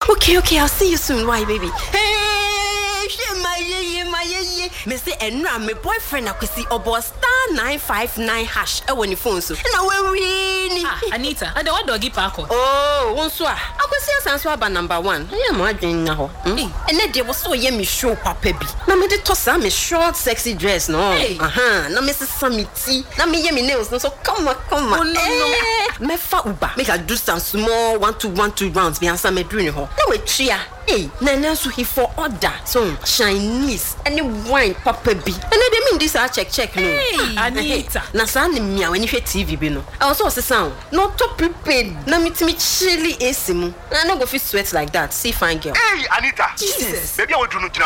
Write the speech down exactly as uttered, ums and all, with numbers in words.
Okay, okay, I'll see you soon. Why, baby? Hey, she my ye my ye. Me say enra my boyfriend akwesi obo star nine five nine hash e woni phone so. Na we win. Ah, Anita, and the one doggy parko. Oh, one so. Akwesi asanso aba number one. Yeah, mo adwen na ho. And na dey was so ye me show papa bi. Na me dey toss am me short sexy dress no. Aha, na me sesa me ti. Na me ye me nails no so come on, come on. Oh no no. Me fa uba. Make I do some small one two one two rounds be answer me doing ho. Na we tria. Hey, Nana so he for order. So Chinese any wine papa bi. And they mean this I check check no. Hey, Anita. Na sa ni mia when you hear T V bi no. I also say sound. No to prepaid. Na me me chilly A C mu. I no go fit sweat like that. See fine girl. Hey, Anita. Jesus. Baby I want to know